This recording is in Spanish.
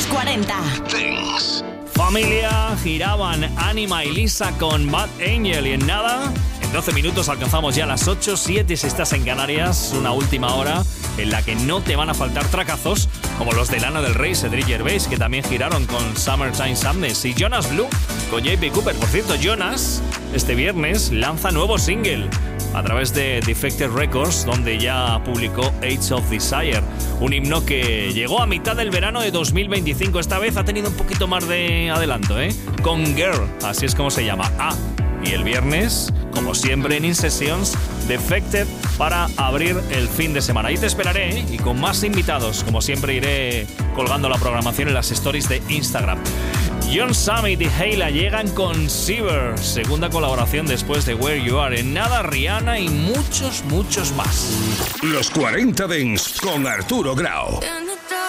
40 Dance. Familia, giraban Anima y Lisa con Bad Angel y en nada, en 12 minutos alcanzamos ya las 8, 7 si estás en Canarias, una última hora en la que no te van a faltar tracazos como los de Lana del Rey, Cedric Gervais, que también giraron con Summertime Sadness, y Jonas Blue con J.P. Cooper. Por cierto, Jonas este viernes lanza nuevo single a través de Defected Records, donde ya publicó Age of Desire, un himno que llegó a mitad del verano de 2025. Esta vez ha tenido un poquito más de adelanto, con Girl, así es como se llama. Y el viernes, como siempre en In Sessions, Defected para abrir el fin de semana. Ahí te esperaré, y con más invitados. Como siempre iré colgando la programación en las stories de Instagram. John Summit y Hayla llegan con Seaver, segunda colaboración después de Where You Are. En nada, Rihanna y muchos más. Los 40 Dance con Arturo Grau.